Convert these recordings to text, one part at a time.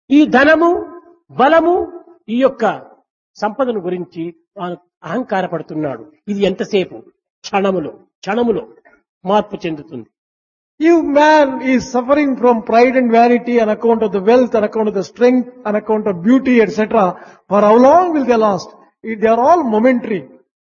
ఈ ధనము బలము ఈ యొక్క సంపదను గురించి వారు అహంకారపడుతున్నాడు. ఇది ఎంతసేపు క్షణములో మార్పు చెందుతుంది. If man is suffering from pride and vanity on account of the wealth, on account of the strength, on account of beauty, etc., for how long will they last? They are all momentary.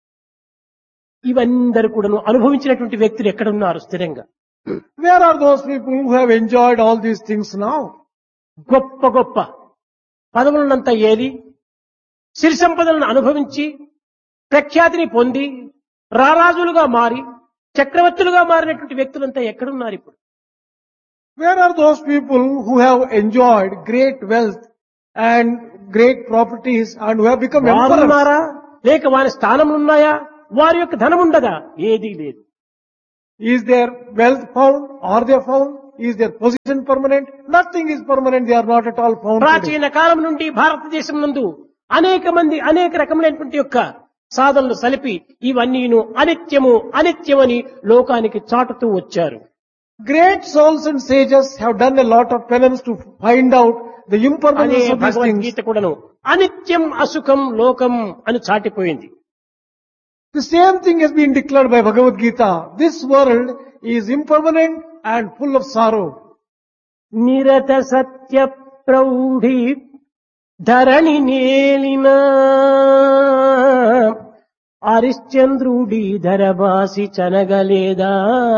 ఇవందరూ కూడాను అనుభవించినటువంటి వ్యక్తులు ఎక్కడున్నారు స్థిరంగా? Where are those people who have enjoyed all these things now? గొప్ప గొప్ప పదవులనంతా ఏరి సిరి సంపదలను అనుభవించి ప్రఖ్యాతిని పొంది రారాజులుగా మారి చక్రవర్తులుగా మారినటువంటి వ్యక్తులంతా ఎక్కడున్నారు ఇప్పుడు? Where are those people who have enjoyed great wealth and great properties and who have become emperors? వారున్నారా లేక వారి స్థానములు ఉన్నాయా? వారి యొక్క ధనం ఉండదా? ఏదీ లేదు. Is their wealth found? Are they found? Is their position permanent? Nothing is permanent. They are not at all found today. ప్రాచీన కాలం నుండి భారతదేశం నందు అనేక మంది అనేక రకములైనటువంటి యొక్క సాధనలు సలిపి ఇవన్నీను అనిత్యమని లోకానికి చాటుతూ వచ్చారు. Great souls and sages have done a lot of penance to find out the అదే impermanence of these things. Bhagavad Gita కూడాను అనిత్యం అసుఖం లోకం అని చాటిపోయింది. The same thing has been declared by Bhagavad Gita. This world is impermanent and full of sorrow. నిరత Satya ప్రౌఢి Dharani నేలిన హరిశ్చంద్రుడి ధరబాసి చనగలేదా?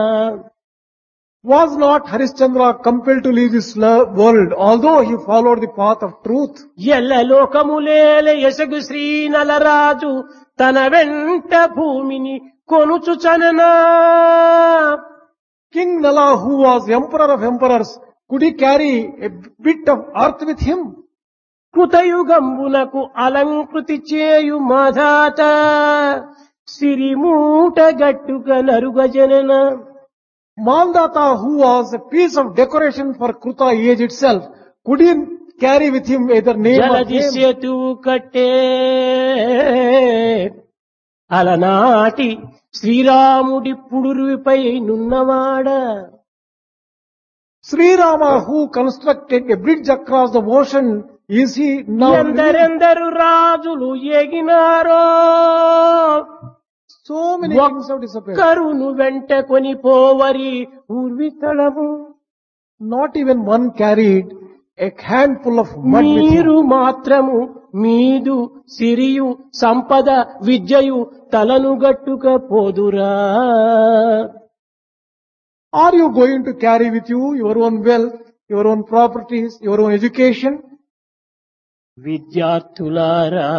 Was not Harishchandra compelled to leave this world, although he followed the path of truth? ఎల్ల లోకములేల యశగు శ్రీ నలరాజు తన వెంట భూమిని కొనుచు చననా. King Nala, who was emperor of emperors, could he carry a bit of earth with him? కృతయుగంబునకు అలంకృతి చేయు మాధాత సిరిమూట గట్టుక నరుగజనన. Mandata, who was a piece of decoration for Kruta age itself, could he carry with him either name or జలది fame? Setu కట్టే అలనాటి శ్రీరాముడి పుడురుపై నున్నవాడ. Sri Rama, who constructed a bridge across the ocean, is he now living? ఎందరెందరు రాజులు ఎగినారో So many kings have disappeared. కరును వెంట కొని పోవరి ఊర్వితళము. Not even one carried a handful of mud with him. మీరు మాత్రము మీదు సిరియు సంపద విద్యయు తలను గట్టుక పోదురా. Are you going to carry with you your own wealth, your own properties, your own education? విద్యార్థులారా,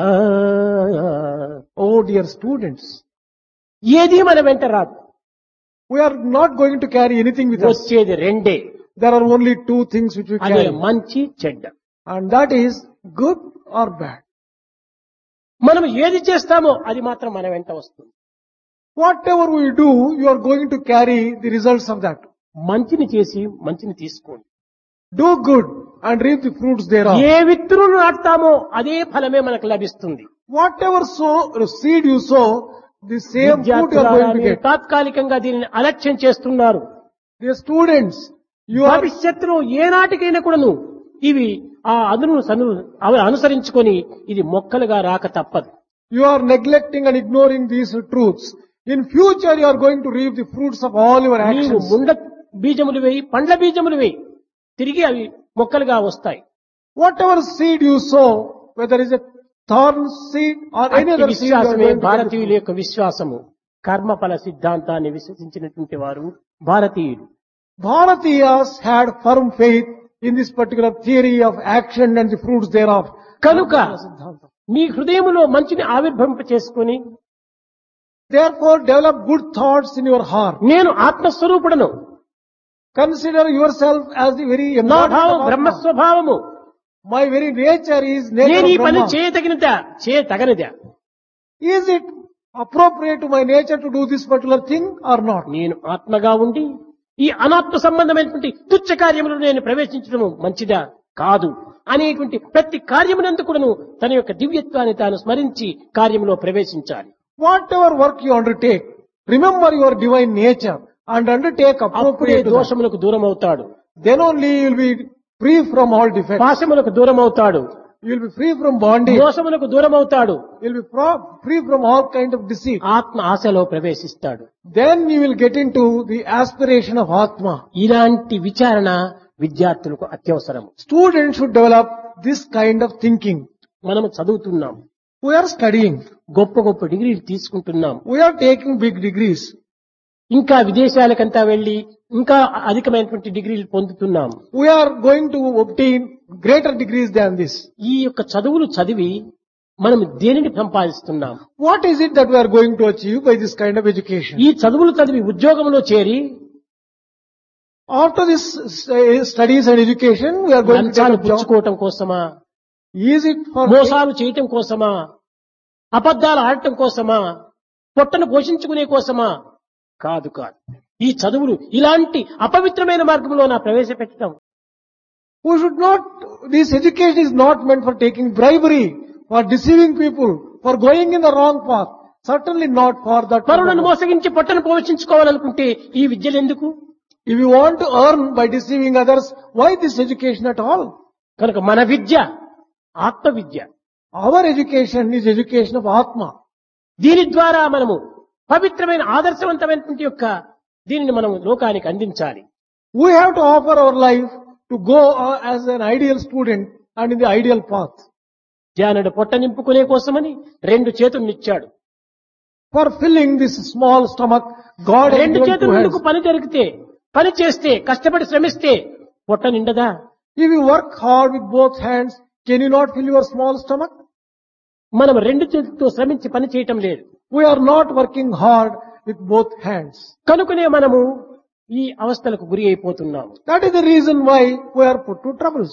Oh dear students, ఏది మన వెంట రాదు. we are not going to carry anything with us. వచ్చేది రెండే, There are only two things which we అదే carry, మంచి చెడ్డ. and that is good or bad. మనం ఏది చేస్తామో అది మాత్రం మన వెంట వస్తుంది. Whatever we do, you are going to carry the results of that. మంచిని చేసి మంచిని తీసుకోండి. Do good and reap the fruits thereof. ఏ విత్తులను నాటుతామో అదే ఫలమే మనకు లభిస్తుంది. Whatever seed you sow, the same fruit you are విద్యార్థులారా, going to మీరు get. తాత్కాలికంగా దీనిని అలక్ష్యం చేస్తున్నారు. Dear students, you are భవిష్యత్తులో ఏనాటికైనా కూడాను ఇవి ఆ అనుసరించుకొని ఇది మొక్కలుగా రాక తప్పదు. You are neglecting and ignoring these truths. In future, you are going to reap the fruits of all your నీవు actions. ముండ బీజములు వేయి, పండ్ల బీజములు వేయి, తిరిగి అవి మొక్కలుగా వస్తాయి. Whatever seed you sow, whether it is a thorn seed or any అట్టి other seed, you are విశ్వాసమే going to get the భారతీయుల fruit. యొక్క విశ్వాసము. కర్మఫల సిద్ధాంతాన్ని విశ్వసించినటువంటి వారు భారతీయులు. Bharatiyas had firm faith in this particular theory of action and the fruits thereof. కనుక మీ హృదయములో మంచిని ఆవిర్భవింప చేసుకుని Therefore, develop good thoughts in your heart. నేను ఆత్మస్వరూపుడను, Consider yourself as the very నా embodiment భావం of Atma. బ్రహ్మస్వభావము. My very nature is నేను nature ఈ of పని Brahma. చేయతగనిదా? Is it appropriate to my nature to do this particular thing or not? నేను ఆత్మగా ఉండి ఈ అనాత్మ సంబంధమైనటువంటి తుచ్చ కార్యములను నేను ప్రవేశించడం మంచిదా కాదు అనేటువంటి ప్రతి కార్యమునందు కూడాను తన యొక్క దివ్యత్వాన్ని తాను స్మరించి కార్యములో ప్రవేశించాలి. Whatever work you undertake, remember your divine nature and undertake అప్పుడే appropriate to that. దోషములకు దూరం అవుతాడు. Then only you will be free from all defects. పాశములకు దూరం అవుతాడు, You will be free from bondage. మోసములకు దూరం అవుతాడు, You will be free from all kind of deceit. ఆత్మ ఆశలో ప్రవేశిస్తాడు. Then you will get into the aspiration of Atma. ఇలాంటి విచారణ విద్యార్థులకు అత్యవసరం. Students should develop this kind of thinking. మనము చదువుతున్నాం, We are studying. గొప్ప గొప్ప డిగ్రీలు తీసుకుంటున్నాం, We are taking big degrees. ఇంకా విదేశాలకంతా వెళ్లి ఇంకా అధికమైనటువంటి డిగ్రీలు పొందుతున్నాం. We are going to obtain greater degrees than this. ఈ యొక్క చదువులు చదివి మనం దేనిని సంపాదిస్తున్నాం? What is it that we are going to achieve by this kind of education? ఈ చదువులు చదివి ఉద్యోగంలో చేరి After this studies and education, we are going to లంచాలు take a job. పుచ్చుకోవటం కోసమా, Is it for మోసాలు చేయటం కోసమా, అబద్ధాలు ఆడటం కోసమా, పొట్టను పోషించుకునే కోసమా? కాదు కాదు. ఈ చదువులు ఇలాంటి అపవిత్రమైన మార్గంలో నా ప్రవేశపెట్టడం. we should not, this education is not meant for taking bribery, for deceiving people, for going in the wrong path. Certainly not for that. పరులను మోసగించి పొట్టను పోషించుకోవాలనుకుంటే ఈ విద్యలు ఎందుకు? If you want to earn by deceiving others, why this education at all? కనుక మన విద్య ఆత్మ విద్య. Our education is education of Atma. దీని ద్వారా మనము పవిత్రమైన ఆదర్శవంతమైనటువంటి యొక్క దీనిని మనం లోకానికి అందించాలి. We have to offer our life to go as an ideal student and in the ideal path. ధ్యానుడు పొట్ట నింపుకునే కోసమని 2 చేతులనిచ్చాడు. For filling this small stomach, God has 2 given చేతుల 2 ముందుకు hands. పని జరిగితే, పని చేస్తే, కష్టపడి శ్రమిస్తే పొట్ట నిండదా? If you work hard with both hands, can you not fill your small stomach? మనం 2 చేతులతో శ్రమించి పని చేయటం లేదు. We are not working hard with both hands. కనుకనే మనము ఈ అవస్థలకు గురి అయిపోతున్నాము. That is the reason why we are put to troubles.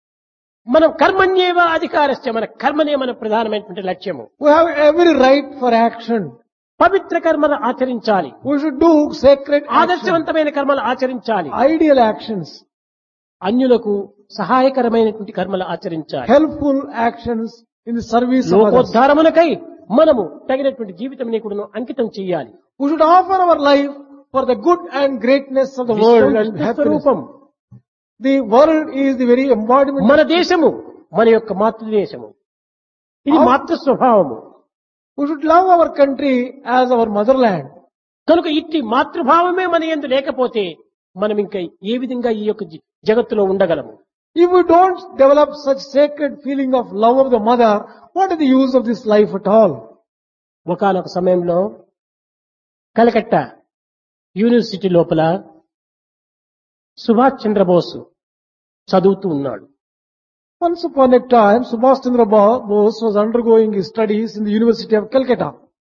మనం కర్మణ్యేవ అధికారస్య, మన కర్మనే మన ప్రధానమైనటువంటి లక్ష్యము. We have every right for action. పవిత్ర కర్మలు ఆచరించాలి, We should do sacred action, ఆదర్శవంతమైన కర్మలు ఆచరించాలి, ideal actions, అన్యులకు సహాయకరమైనటువంటి కర్మలు ఆచరించాలి. helpful actions in the service of others. లోకోద్ధారమునకై మనము తగినటువంటి జీవితం కూడా అంకితం చేయాలి. We should offer our life for the good and greatness of the world and happiness. స్వరూపం. The world is the very embodiment. మన దేశము మన యొక్క మాతృదేశము, ఇది మాతృ స్వభావము. We should love our country as our motherland. కనుక ఇట్టి మాతృభావమే మన యందు లేకపోతే మనం ఇంకా ఏ విధంగా ఈ యొక్క జగత్తులో ఉండగలము? If we don't develop such sacred feeling of love of the mother, what is the use of this life at all? ఒకానొక సమయంలో కలకత్తా యూనివర్సిటీ లోపల సుభాష్ చంద్రబోస్ చదువుతూ ఉన్నాడు. Once upon a time, Subhash Chandra Bose was undergoing his studies in the University of Calcutta.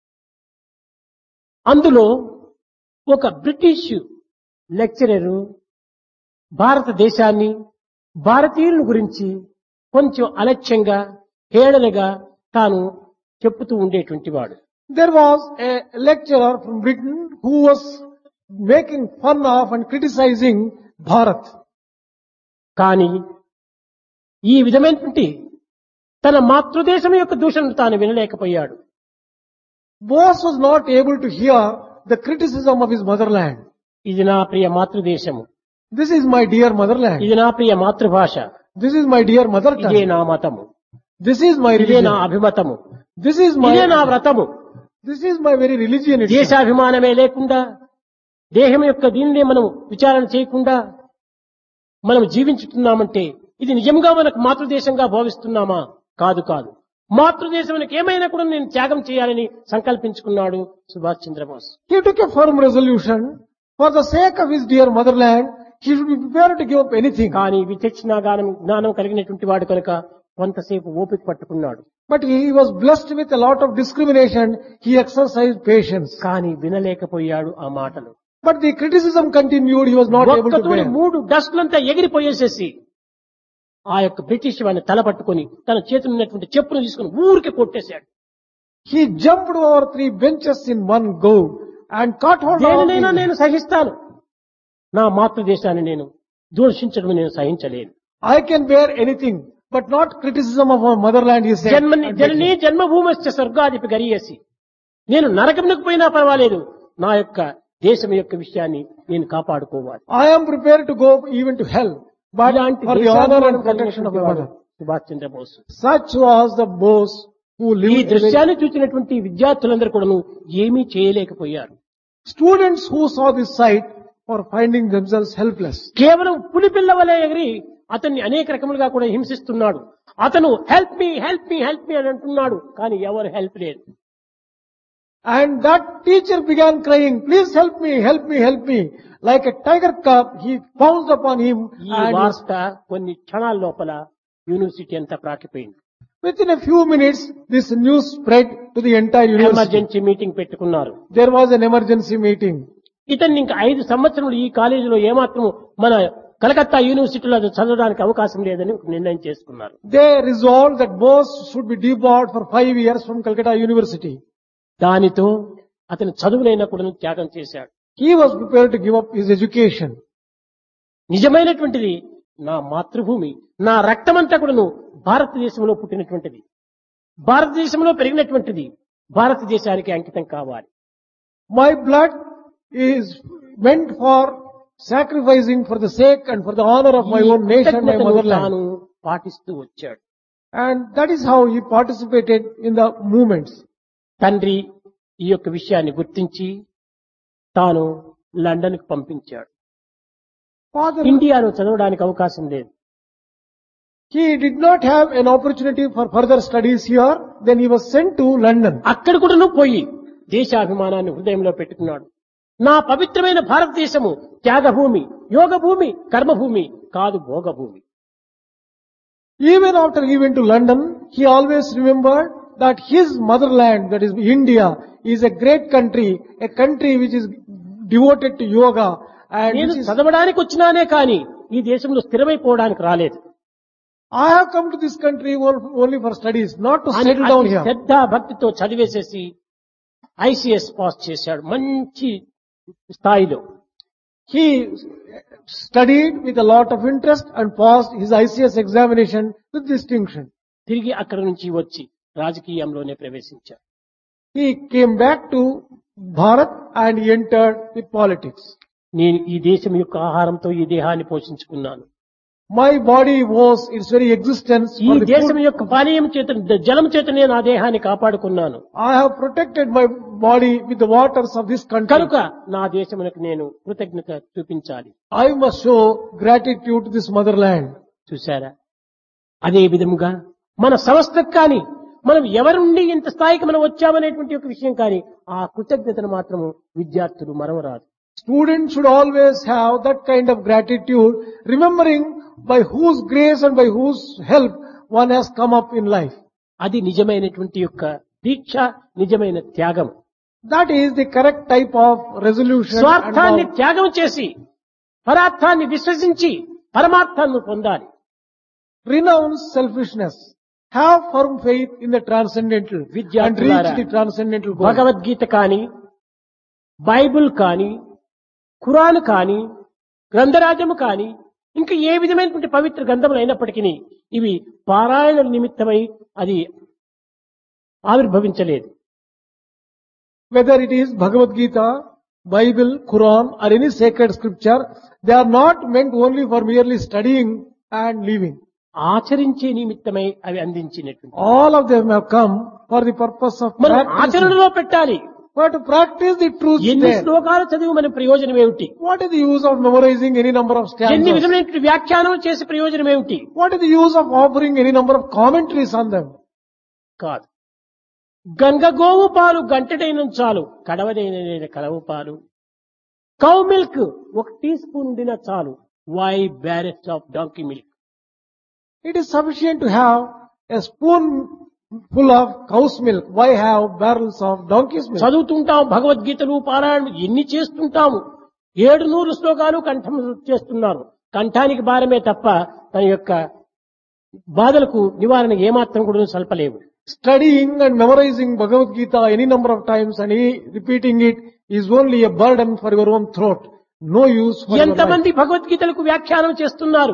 అందులో ఒక British lecturer భారతదేశాన్ని, భారతీయుల గురించి కొంచెం అలక్ష్యంగా, హేళనగా తాను చెప్పుతూ ఉండేటువంటి వాడు. There was a lecturer from Britain who was making fun of and criticizing Bharat. కానీ ఈ విధమైనటువంటి తన మాతృదేశం యొక్క దూషణను తాను వినలేకపోయాడు. Bose was not able to hear the criticism of his motherland. ఇది నా ప్రియ మాతృదేశము, This is my dear motherland. ఇది నా ప్రియ మాతృభాష, This is my dear mother ఇదే tongue. నా మతము, This is my ఇదే నా religion. అభిమతము, This is ఇదే నా my, వ్రతము. this is my very religion itself. దేశాభిమానమే లేకుండా, దేహం యొక్క దీనినే మనం విచారణ చేయకుండా మనం జీవించుతున్నామంటే ఇది నిజంగా మనకు మాతృదేశంగా భావిస్తున్నామా? కాదు కాదు. మాతృదేశంకి ఏమైనా కూడా నేను త్యాగం చేయాలని సంకల్పించుకున్నాడు Subhash Chandrabose. He took a firm resolution for the sake of his dear motherland. He should be prepared to give up anything. కానీ విచక్షణ జ్ఞానం కలిగినటువంటి వాడు కనుక కొంతసేపు ఓపిక పట్టుకున్నాడు. But he was blessed with a lot of discrimination. He exercised patience. కానీ వినలేకపోయాడు ఆ మాటలు. But the criticism continued. He was not able to ఒక్కతోని bear. 3 డస్ట్లంతా ఎగిరిపోయేసేసి ఆ యొక్క బ్రిటిష్ వాడిని తల పట్టుకొని తన చేతులు ఉన్నటువంటి చెప్పును తీసుకుని ఊరికి కొట్టేశాడు. He jumped over 3 benches in one go and caught hold of దేనినైనా the- నేను సహిస్తాను, నా మాతృదేశాన్ని నేను దూషించడం నేను సహించలేను. I can bear anything, but not criticism of our motherland, he said. జననీ జన్మభూమశ్చ స్వర్గాధిపి గరీయసి, నేను నరకమునకు పోయినా పర్వాలేదు, నా యొక్క దేశం యొక్క విషయాన్ని నేను కాపాడుకోవాలి. I am prepared to go even to hell, but ఇలాంటి for the దేశాభిమానం honor and protection of కలిగినటువంటి my వాడు mother. Subhash Chandrabose. Such was the Bose who ఈ lived in a- దృశ్యాన్ని చూసినటువంటి విద్యార్థులందరూ కూడాను ఏమీ చేయలేకపోయారు. Students who saw this sight were finding themselves helpless. కేవలం పులిపిల్ల వలె ఎగిరి అతన్ని అనేక రకములుగా కూడా హింసిస్తున్నాడు. అతను help me help me help me అని అంటున్నాడు, కానీ ఎవరు హెల్ప్ లేదు. And that teacher began crying, please help me, help me, help me. Like a tiger cub, he pounced upon him ఈ and వార్త కొన్ని క్షణాల లోపల యూనివర్సిటీ అంతా ప్రాకిపోయింది. within a few minutes this news spread to the entire university. Emergency meeting పెట్టుకున్నారు. There was an emergency meeting. ఇతన్ని ఇంకా 5 సంవత్సరములు ఈ కాలేజీలో ఏమాత్రం మన కలకత్తా యూనివర్సిటీలో చదవడానికి అవకాశం లేదని ఒక నిర్ణయం చేసుకున్నారు. They resolved that Bose should be debarred for 5 years from Calcutta University. దానితో అతను చదువులైనా కూడా త్యాగం చేశాడు. He was prepared to give up his education. నిజమైనటువంటిది నా మాతృభూమి, నా రక్తమంతా కూడాను భారతదేశంలో పుట్టినటువంటిది, భారతదేశంలో పెరిగినటువంటిది, భారతదేశానికి అంకితం కావాలి. My blood is meant for sacrificing for the sake and for the honor of my own nation, my కృతజ్ఞతను motherland. తాను పాటిస్తూ వచ్చాడు. And that is how he participated in the movements. తండ్రి ఈ యొక్క విషయాన్ని గుర్తించి తాను లండన్ కు పంపించాడు. Father, ఇండియాలో చదవడానికి అవకాశం లేదు. he did not have an opportunity for further studies here. Then he was sent to London. అక్కడ కూడా పోయి దేశాభిమానాన్ని హృదయంలో పెట్టుకున్నాడు. నా పవిత్రమైన భారతదేశము త్యాగభూమి, యోగభూమి, కర్మభూమి కాదు భోగభూమి. Even after he went to London, he always remembered that his motherland, that is India, is a great country, a country which is devoted to yoga and నేను which is, చదవడానికి వచ్చినానే కానీ ఈ దేశంలో స్థిరమైపోవడానికి రాలేదు I have come to this country only for studies, not to అని settle down అతి here. శ్రద్ధ భక్తితో చదివేసేసి ICS pass చేశాడు మంచి స్థాయిలో. He studied with a lot of interest and passed his ICS examination with distinction. తిరిగి అక్కడ నుంచి వచ్చి రాజకీయంలోనే ప్రవేశించాడు. He came back to Bharat and he entered the politics. నేను ఈ దేశం యొక్క ఆహారంతో ఈ దేహాన్ని పోషించుకున్నాను. My body was its very existence ఈ for the దేశం food. యొక్క పానీయం చేత జలం చేత నేను ఆ దేహాన్ని కాపాడుకున్నాను. I have protected my body with the waters of this country. కనుక నా దేశమునకు నేను కృతజ్ఞత చూపించాలి. I must show gratitude to this motherland. చూశారా? అదే విధముగా మన సంస్థకు కానీ మనం ఎవరి నుండి ఇంత స్థాయికి మనం వచ్చామనేటువంటి ఒక విషయం కానీ ఆ కృతజ్ఞతను మాత్రము విద్యార్థులు మరవరాదు. Students should always have that kind of gratitude, remembering by whose grace and by whose help one has come up in life. అది నిజమైనటువంటి యొక్క దీక్ష, నిజమైన త్యాగం. That is the correct type of resolution. స్వార్థాన్ని And త్యాగం చేసి పరార్థాన్ని విశ్వసించి పరమార్థాన్ని పొందాలి. renounce selfishness. Have firm faith in the transcendental and విద్యార్థులారా, reach the transcendental goal. Bhagavad Gita కానీ, బైబిల్ కానీ, ఖురాన్ కానీ, గ్రంథరాజము కానీ, ఇంకా ఏ విధమైనటువంటి పవిత్ర గ్రంథములు అయినప్పటికీ ఇవి పారాయణ నిమిత్తమై అది ఆవిర్భవించలేదు. Whether it is Bhagavad Gita, Bible, Quran or any sacred scripture, they are not meant only for merely studying and living. ఆచరించే నిమిత్తమై అవి అందించినటువంటి All of them have come for the purpose of మనం practicing. ఆచరణలో పెట్టాలి. But to practice the truth ఎన్ని there. శ్లోకాలు చదివి మన ప్రయోజనం ఏమిటి? What is the use of memorizing any number of ఎన్ని stanzas? విధమైనటువంటి వ్యాఖ్యానం చేసే ప్రయోజనం ఏమిటి? What is the use of offering any number of commentaries on them? కాదు. గంగ గోవు పాలు గంటడైన చాలు, కడవదైన కలవు పాలు. కౌ మిల్క్ 1 టీ స్పూన్ ఉండిన చాలు, why బ్యారెస్ట్ of donkey milk. It is sufficient to have a spoon full of cow's milk. Why have barrels of donkey's milk? చదువుతుంటాం భగవద్గీతలు పారాయణలు ఎన్ని చేస్తుంటాము. 700 శ్లోకాలు కంఠం చేస్తున్నారు. కంఠానికి భారమే తప్ప తన యొక్క బాధలకు నివారణ ఏమాత్రం కూడా సల్పలేవు. Studying and memorizing Bhagavad Gita any number of times and repeating it is only a burden for your own throat. No use for your life. ఎంతమంది భగవద్గీతలకు వ్యాఖ్యానం చేస్తున్నారు?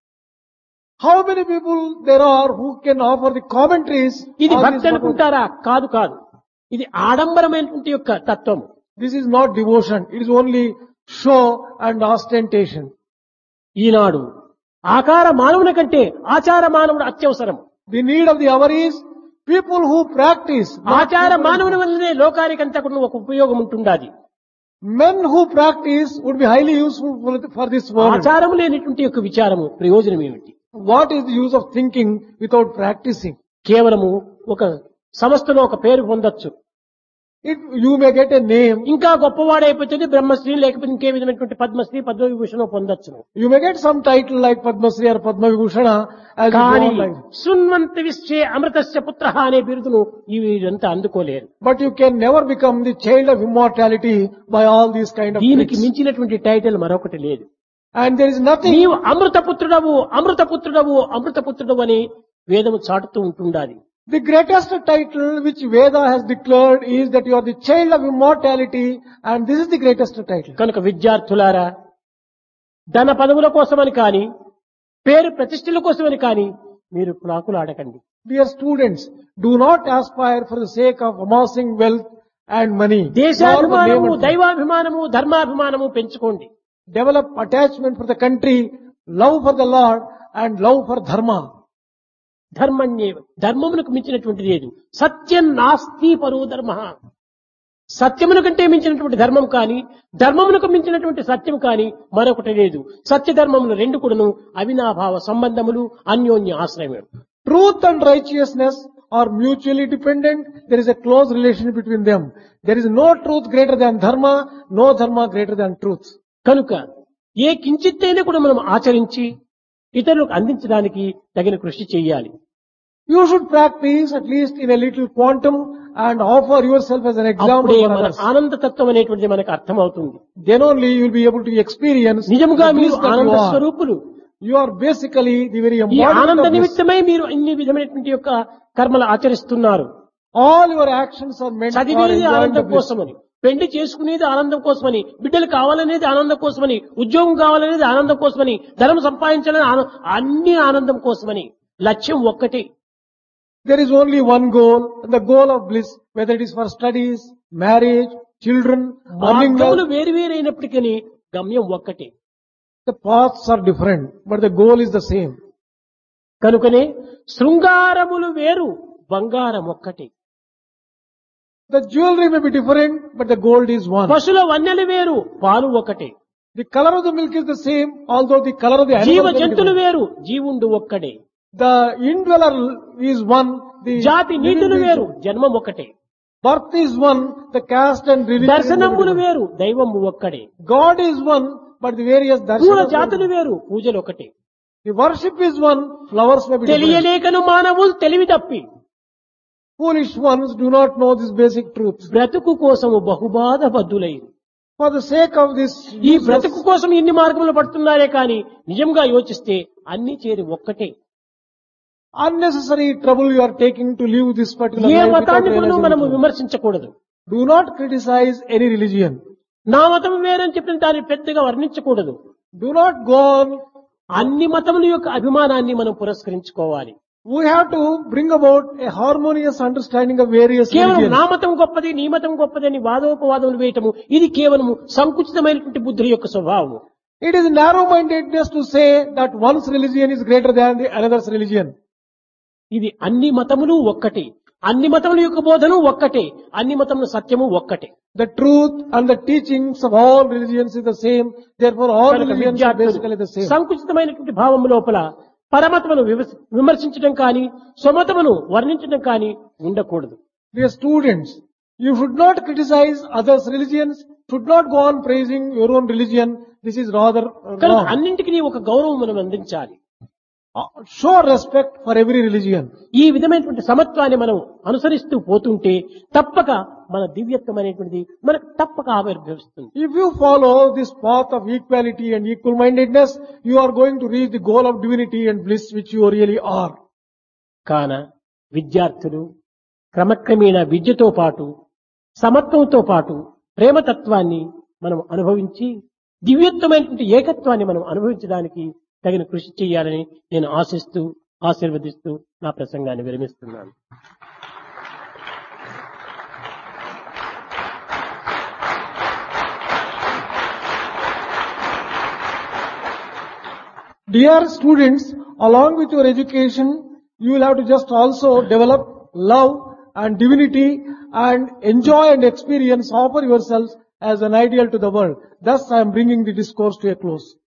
How many people there are who can offer the commentaries? ఇది on భక్తి this Bhagavad- అనుకుంటారా? కాదు కాదు. ఇది ఆడంబరమైనటువంటి యొక్క తత్వం. This is not devotion. It is only show and ostentation. ఈనాడు ఆకార మానవుని కంటే ఆచార మానవుడు అత్యవసరం. The need of the hour is people who practice. not ఆచార people మానవుని వల్లనే లోకానికంతా కూడా ఒక ఉపయోగం ఉంటుండాది. Men who practice would be highly useful for this world. ఆచారం లేనటువంటి యొక్క విచారము ప్రయోజనం ఏమిటి? What is the use of thinking without practicing? కేవలము ఒక సంస్థలో ఒక పేరు పొందొచ్చు. If you may get a name, ఇంకా గొప్పవాడైపోతుంది బ్రహ్మశ్రీ, లేకపోతే ఇంకే విధమైనటువంటి పద్మశ్రీ, పద్మవిభూషణం పొందొచ్చును. you may get some title like Padma Shri or Padma Vibhushana as you go కానీ on like. శృణ్వంత విశ్వే అమృతస్య పుత్రః అనే బిరుదును వీరంతా అందుకోలేరు. But you can never become the child of immortality by all these kind of దీనికి tricks. మించినటువంటి title మరొకటి లేదు. And there is nothing. నీవు అమృతపుత్రుడవు, అమృతపుత్రుడవు, అమృతపుత్రుడవు అని వేదము చాటుతూ ఉంటుండాలి. The greatest title which Veda has declared is that you are the child of immortality, and this is the greatest title. కనుక విద్యార్థులారా, ధన పదవుల కోసమని కానీ, పేరు ప్రతిష్టల కోసమని కానీ మీరు ప్రాకులాడకండి. Dear students, do not aspire for the sake of amassing wealth and money. nor for name దేశాభిమానము, and fame. దైవాభిమానము, ధర్మాభిమానము పెంచుకోండి. Develop attachment for the country, love for the Lord, and love for dharma. ధర్మణ్యేవ, ధర్మమునకు మించినటువంటి లేదు. సత్యం నాస్తి పరో ధర్మ. సత్యమును కంటే మించినటువంటి ధర్మం కానీ, ధర్మమునకు మించినటువంటి సత్యం కానీ మరొకటి లేదు. సత్య ధర్మములు రెండు కూడాను అవినాభావ సంబంధములు, అన్యోన్య ఆశ్రయములు. Truth and righteousness are mutually dependent. There is a close relation between them. There is no truth greater than dharma, no dharma greater than truth. కనుక ఏ కించిత్తైనా కూడా మనం ఆచరించి ఇతరులకు అందించడానికి తగిన కృషి చేయాలి. You should practice at least in a little quantum and offer yourself as an example అప్పుడే for మన others. ఆనందతత్వం అనేటువంటిది మనకు అర్థమవుతుంది. Then only you will be able to experience నిజముగా the మీరు bliss that ఆనంద you are. స్వరూపులు. You are basically the very ఈ embodiment ఆనంద of bliss. నిమిత్తమై మీరు ఇన్ని విధమైనటువంటి యొక్క కర్మలు ఆచరిస్తున్నారు. All your actions are meant for చదివేది enjoying the ఆనందం bliss. కోసమని, పెళ్లి చేసుకునేది ఆనందం కోసమని, బిడ్డలు కావాలనేది ఆనందం కోసమని, ఉద్యోగం కావాలనేది ఆనందం కోసమని, ధనం సంపాదించాలని అన్ని ఆనందం కోసమని. లక్ష్యం ఒక్కటే. There is only one goal, and the goal of bliss, whether it is for studies, marriage, children, earning మార్గములు wealth. వేరు వేరైనప్పటికీ గమ్యం ఒక్కటే. The paths are different, but the goal is the same. కనుకనే శృంగారములు వేరు, బంగారం ఒక్కటే. The jewelry may be different, but the gold is one. పశుల వన్నెలు వేరు, పాలు ఒకటే. The color of the milk is the same, although the color of the జీవ animal may be జంతువులు different. వేరు, జీవుండు ఒక్కడే. The indweller is one, the జాతి living నీతులు being- వేరు, జన్మం ఒకటే. birth is one, the caste and religion is దర్శనములు different. వేరు, దైవము ఒక్కడే. God is one, but the various పూల darshanas జాతులు are- వేరు, పూజలు ఒకటే. The worship is one, flowers may be different. తెలియలేకను మానవులు తెలివి తప్పి Foolish ones do not know this basic truth. బ్రతుకు కోసము బహుబాధ బద్దులైరు. For the sake of this ఈ useless- బ్రతుకు కోసం ఇన్ని మార్గములు పడుతున్నారే కానీ నిజంగా యోచిస్తే అన్ని చేరి ఒక్కటే. unnecessary trouble you are taking to live this particular A life without మతాన్ని కూడా realizing మనము the truth. విమర్శించకూడదు. Do not criticize any religion. నా మతం వేరని చెప్పిన దాన్ని పెద్దగా వర్ణించకూడదు. Do not go on. అన్ని మతముల యొక్క అభిమానాన్ని మనం పురస్కరించుకోవాలి. We have to bring about a harmonious understanding of various కేవలం religions. నా మతం గొప్పది, నీ మతం గొప్పది అని వాదోపవాదములు వేయటము ఇది కేవలం సంకుచితమైనటువంటి బుద్ధి యొక్క స్వభావము. It is narrow-mindedness to say that one's religion is greater than the another's religion. ఇది అన్ని మతములు ఒక్కటే, అన్ని మతముల యొక్క బోధను ఒక్కటే, అన్ని మతముల సత్యము ఒక్కటే. The truth and the teachings of all religions is the same. Therefore, all కనుక religions are విద్యార్థులు basically the same. సంకుచితమైనటువంటి భావం లోపల పరమతమును విమర్శించడం కానీ, స్వమతమును వర్ణించడం కానీ ఉండకూడదు. Dear students, you should not criticize others' religions, should not go on praising your own religion. This is rather కనుక wrong. అన్నింటికి ఒక గౌరవం మనం అందించాలి. Show respect for every religion. ఈ విధమైనటువంటి సమత్వాన్ని మనం అనుసరిస్తూ పోతుంటే తప్పక మన దివ్యత్వం అనేటువంటిది మనకు తప్పక ఆవిర్భవిస్తుంది. If you follow this path of equality and equal-mindedness, you are going to reach the goal of divinity and bliss which you really are. కాన విద్యార్థులు క్రమక్రమేణా విద్యతో పాటు సమత్వంతో పాటు ప్రేమతత్వాన్ని మనం అనుభవించి దివ్యత్వమైనటువంటి ఏకత్వాన్ని మనం అనుభవించడానికి తగిన కృషి చేయాలని నేను ఆశిస్తూ ఆశీర్వదిస్తూ నా ప్రసంగాన్ని విరమిస్తున్నాను. Dear students, along with your education, you will have to just also develop love and divinity and enjoy and experience, offer yourselves as an ideal to the world. Thus, I am bringing the discourse to a close.